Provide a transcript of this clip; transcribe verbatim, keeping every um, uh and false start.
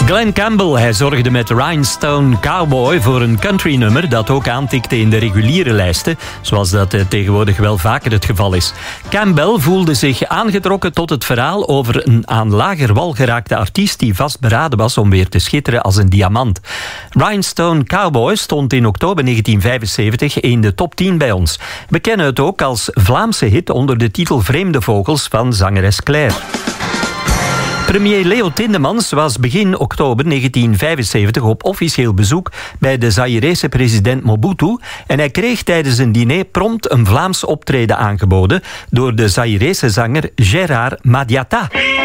Glen Campbell, hij zorgde met Rhinestone Cowboy voor een countrynummer dat ook aantikte in de reguliere lijsten, zoals dat tegenwoordig wel vaker het geval is. Campbell voelde zich aangetrokken tot het verhaal over een aan lager wal geraakte artiest die vastberaden was om weer te schitteren als een diamant. Rhinestone Cowboy stond in oktober negentien vijfenzeventig in de top tien bij ons. We kennen het ook als Vlaamse hit onder de titel Vreemde Vogels van zangeres Claire. Premier Leo Tindemans was begin oktober negentien vijfenzeventig op officieel bezoek bij de Zaïrese president Mobutu en hij kreeg tijdens een diner prompt een Vlaams optreden aangeboden door de Zaïrese zanger Gérard Madiata.